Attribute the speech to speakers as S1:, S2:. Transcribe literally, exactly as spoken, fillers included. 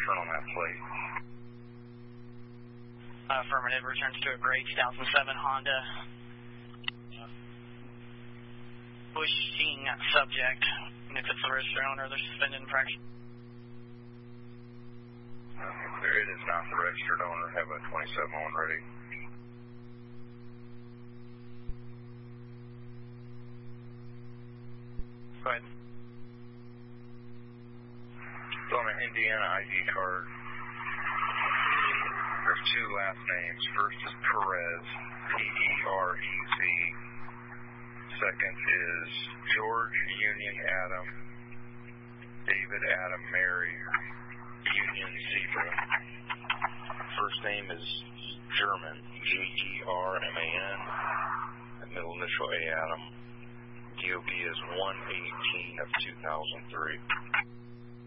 S1: return on that plate.
S2: Affirmative, returns to a gray two thousand seven Honda. Pushing subject. And if it's the registered owner, they're suspended infraction.
S1: Okay, clear. It is not the registered owner. Have a twenty-seven one ready.
S2: Go ahead.
S1: It's on an Indiana I D card. There's two last names. First is Perez, P E R E Z. Second is George Union Adam, David Adam Mary, Union Zebra. First name is German, G E R M A N, and middle initial A Adam. D O B is one eighteen of two thousand three.